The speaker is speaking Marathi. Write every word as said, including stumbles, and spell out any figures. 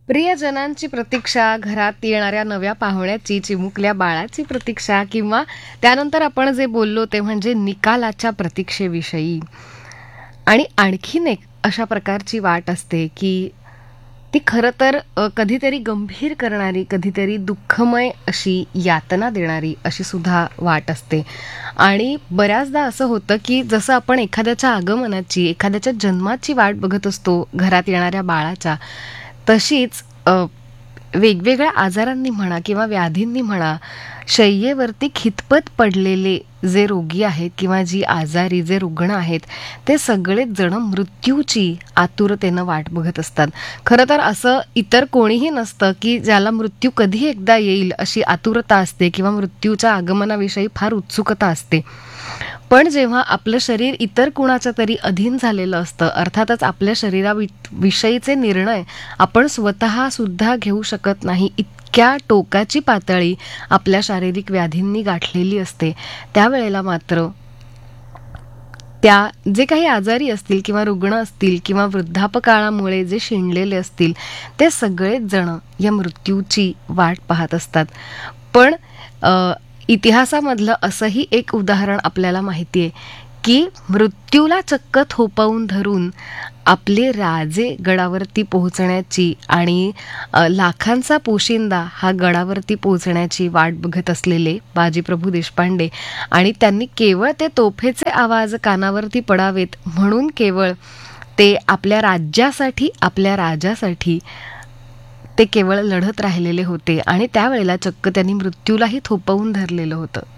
प्रियजनांची प्रतीक्षा, घरात येणाऱ्या नव्या पाहुण्याची, चिमुकल्या बाळाची प्रतीक्षा किंवा त्यानंतर आपण जे बोललो ते म्हणजे निकालाच्या प्रतीक्षेविषयी. आणि आणखीन एक अशा प्रकारची वाट असते की ती खरं तर अ, कधीतरी गंभीर करणारी, कधीतरी दुःखमय अशी यातना देणारी अशी सुद्धा वाट असते. आणि बऱ्याचदा असं होतं की जसं आपण एखाद्याच्या आगमनाची, एखाद्याच्या जन्माची वाट बघत असतो घरात येणाऱ्या बाळाच्या, तशीच अ, वेगवेगळ्या आजारांनी म्हणा किंवा व्याधींनी म्हणा, शय्येवरती खितपत पडलेले जे रोगी आहेत किंवा जी आजारी जे रुग्ण आहेत, ते सगळेच जण मृत्यूची आतुरतेनं वाट बघत असतात. खरं तर असं इतर कोणीही नसतं की ज्याला मृत्यू कधी एकदा येईल अशी आतुरता असते किंवा मृत्यूच्या आगमनाविषयी फार उत्सुकता असते. पण जेव्हा आपलं शरीर इतर कुणाच्या तरी अधीन झालेलं असतं, अर्थातच आपल्या शरीराविषयीचे निर्णय आपण स्वतः सुद्धा घेऊ शकत नाही, इतक्या टोकाची पातळी आपल्या शारीरिक व्याधींनी गाठलेली असते, त्यावेळेला मात्र त्या जे काही आजारी असतील किंवा रुग्ण असतील किंवा वृद्धापकाळामुळे जे शिणलेले असतील, ते सगळेच जण या मृत्यूची वाट पाहत असतात. पण अ, इतिहासामधलं असंही एक उदाहरण आपल्याला माहिती आहे की मृत्यूला चक्क थोपवून धरून आपले राजे गडावरती पोहोचण्याची आणि अ, लाखांचा पोशिंदा हा गडावरती पोहोचण्याची वाट बघत असलेले बाजीप्रभू देशपांडे, आणि त्यांनी केवळ ते तोफेचे आवाज कानावरती पडावेत म्हणून केवळ ते आपल्या राज्यासाठी, आपल्या राजासाठी ते केवळ लढत राहिलेले होते. आणि त्यावेळेला चक्क त्यांनी मृत्यूलाही थोपवून धरलेलं होतं.